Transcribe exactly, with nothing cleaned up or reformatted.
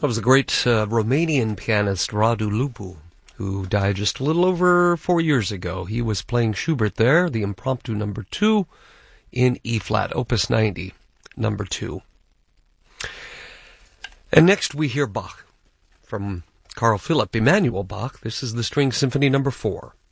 That was the great uh, Romanian pianist Radu Lupu, who died just a little over four years ago. He was playing Schubert there, the Impromptu number two in E-flat, Opus ninety, number two. And next we hear Bach from Carl Philipp Emanuel Bach. This is the String Symphony number four.